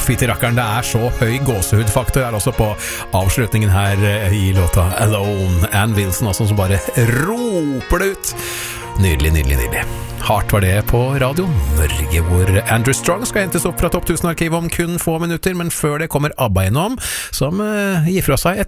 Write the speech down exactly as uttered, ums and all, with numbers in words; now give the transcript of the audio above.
fytti rakkeren, det er så høy gåsehudfaktor her også på avslutningen her i låta Alone. Ann Wilson også, som bare roper det ut. Nydelig, nydelig, nydelig. Hardt var det på Radio Norge, hvor Andrew Strong skal hentes opp fra Topp tusen-arkivet om kun få minutter, men før det kommer ABBA innom, som uh, gir fra seg et